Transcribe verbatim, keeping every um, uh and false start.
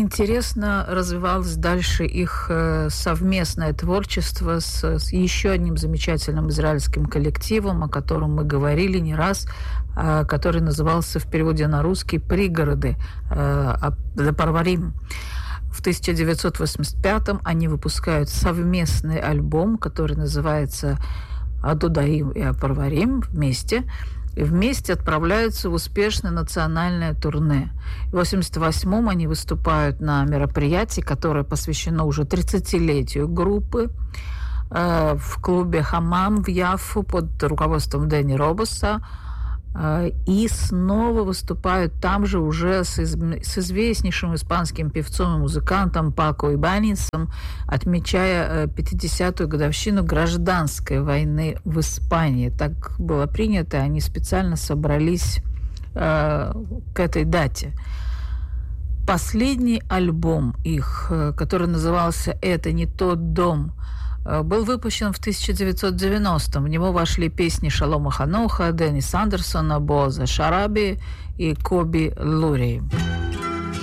интересно развивалось дальше их совместное творчество с, с еще одним замечательным израильским коллективом, о котором мы говорили не раз, который назывался в переводе на русский «Пригороды», «Парварим». В тысяча девятьсот восемьдесят пятом они выпускают совместный альбом, который называется «Адудаим и Апарварим» вместе. И вместе отправляются в успешное национальное турне. В восемьдесят восьмом они выступают на мероприятии, которое посвящено уже тридцатилетию группы, э, в клубе «Хамам» в Яффу под руководством Дэнни Робоса. Э, и снова выступают там же уже с, из, с известнейшим испанским певцом и музыкантом Пако Ибанисом, отмечая пятидесятую годовщину гражданской войны в Испании. Так было принято, они специально собрались э, к этой дате. Последний альбом их, который назывался «Это не тот дом», был выпущен в тысяча девятьсот девяностом. В него вошли песни Шалома Ханоха, Денниса Андерсона, Боаза Шараби и Коби Лури.